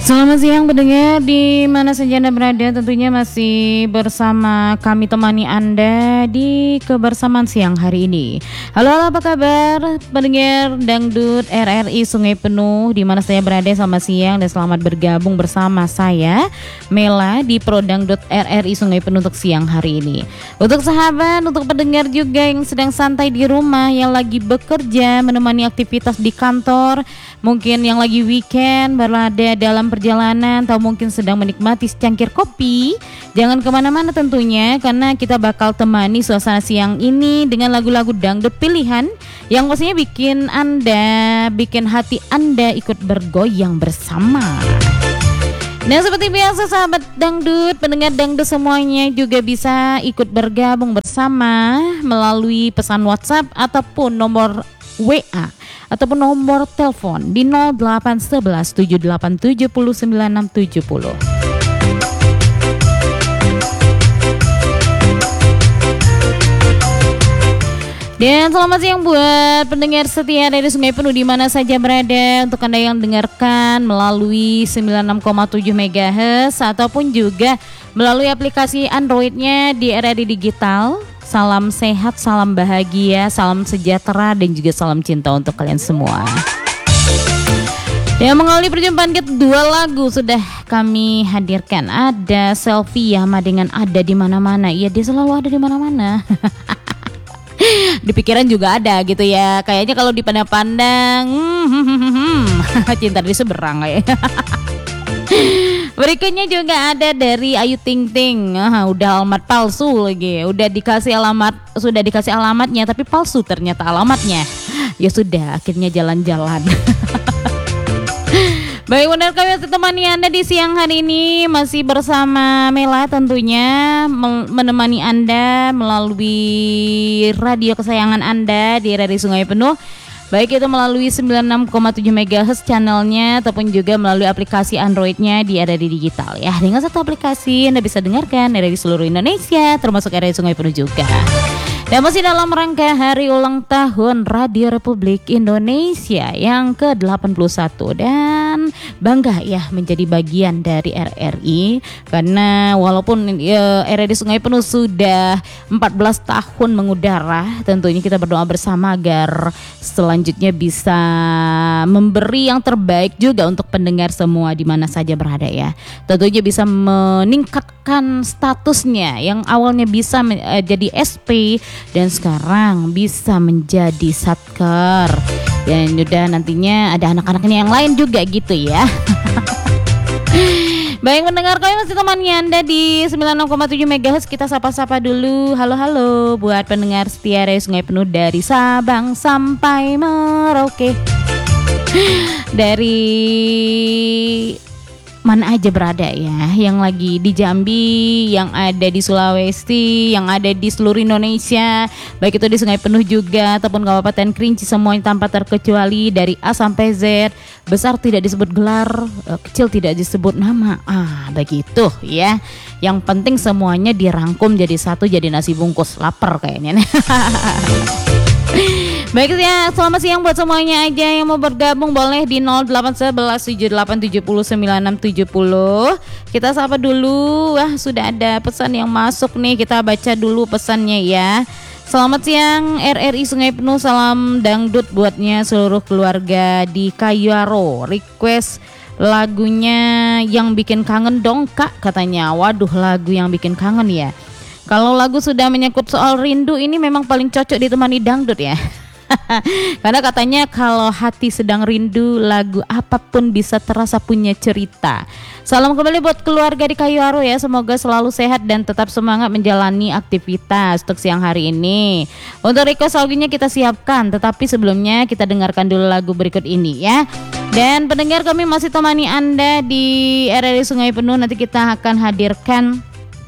Selamat siang pendengar di mana saja Anda berada, tentunya masih bersama kami temani Anda di kebersamaan siang hari ini. Halo, apa kabar pendengar Dangdut RRI Sungai Penuh di mana saya berada, selamat siang dan selamat bergabung bersama saya Mela di Pro Dangdut RRI Sungai Penuh untuk siang hari ini. Untuk sahabat, untuk pendengar juga yang sedang santai di rumah, yang lagi bekerja, menemani aktivitas di kantor, mungkin yang lagi weekend berada dalam perjalanan atau mungkin sedang menikmati secangkir kopi, jangan kemana-mana tentunya, karena kita bakal temani suasana siang ini dengan lagu-lagu dangdut pilihan yang pastinya bikin hati Anda ikut bergoyang bersama. Nah, seperti biasa sahabat dangdut, pendengar dangdut semuanya juga bisa ikut bergabung bersama melalui pesan WhatsApp ataupun nomor WA ataupun nomor telepon di 0811 787 9670. Dan selamat siang buat pendengar setia dari Sungai Penuh di mana saja berada. Untuk Anda yang dengarkan melalui 96,7 MHz ataupun juga melalui aplikasi Androidnya di RRI Digital. Salam sehat, salam bahagia, salam sejahtera dan juga salam cinta untuk kalian semua. Yang mengawali perjumpaan kita, dua lagu sudah kami hadirkan. Ada Selfie Yama dengan Ada di Mana-mana. Iya, dia selalu ada di mana-mana. Di pikiran juga ada gitu ya. Kayaknya kalau dipandang-pandang cinta di seberang kayak. Berikutnya juga ada dari Ayu Ting Ting. Udah alamat palsu lagi. Sudah dikasih alamatnya tapi palsu ternyata alamatnya. Ya sudah, akhirnya jalan-jalan. Baik, benar kami temani Anda di siang hari ini, masih bersama Mela tentunya menemani Anda melalui radio kesayangan Anda di RRI Sungai Penuh. Baik itu melalui 96,7 MHz channelnya ataupun juga melalui aplikasi Androidnya di RRI Digital ya. Dengan satu aplikasi Anda bisa dengarkan RRI seluruh Indonesia termasuk RRI Sungai Penuh juga. Dan masih dalam rangka hari ulang tahun Radio Republik Indonesia yang ke-81, dan bangga ya menjadi bagian dari RRI, karena walaupun RRI Sungai Penuh sudah 14 tahun mengudara, tentunya kita berdoa bersama agar selanjutnya bisa memberi yang terbaik juga untuk pendengar semua di mana saja berada ya. Tentunya bisa meningkatkan statusnya yang awalnya bisa jadi SP dan sekarang bisa menjadi Satker, dan juga nantinya ada anak-anaknya yang lain juga gitu ya. Baik pendengar, kami masih temani Anda di 96,7 MHz. Kita sapa-sapa dulu. Halo buat pendengar setia Radio Sungai Penuh dari Sabang sampai Merauke, dari mana aja berada ya, yang lagi di Jambi, yang ada di Sulawesi, yang ada di seluruh Indonesia, baik itu di Sungai Penuh juga ataupun Kabupaten Kerinci, semuanya tanpa terkecuali, dari A sampai Z, besar tidak disebut gelar, kecil tidak disebut nama, begitu ya. Yang penting semuanya dirangkum jadi satu, jadi nasi bungkus, lapar kayaknya nih. Baik ya, selamat siang buat semuanya aja yang mau bergabung, boleh di 0811 7870 9670. Kita sapa dulu. Sudah ada pesan yang masuk nih, kita baca dulu pesannya ya. Selamat siang RRI Sungai Penuh, salam dangdut buatnya seluruh keluarga di Kayuaro. Request lagunya Yang Bikin Kangen dong kak, katanya. Waduh, lagu yang bikin kangen ya. Kalau lagu sudah menyangkut soal rindu ini memang paling cocok ditemani dangdut ya. Karena katanya kalau hati sedang rindu, lagu apapun bisa terasa punya cerita. Salam kembali buat keluarga di Kayuaro ya. Semoga selalu sehat dan tetap semangat menjalani aktivitas untuk siang hari ini. Untuk request lagunya kita siapkan, tetapi sebelumnya kita dengarkan dulu lagu berikut ini ya. Dan pendengar, kami masih temani Anda di RRI Sungai Penuh. Nanti kita akan hadirkan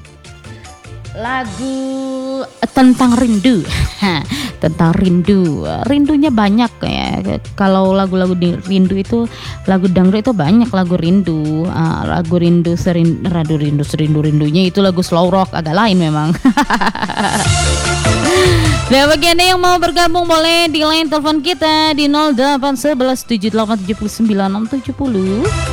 lagu tentang rindu. Tentang rindunya banyak ya. Kalau lagu-lagu rindu itu, lagu dangdut itu banyak lagu rindu. Lagu rindu serindu-rindunya itu lagu slow rock, agak lain memang. Nah, bagi Anda yang mau bergabung boleh di line telepon kita di 0811 7879 670.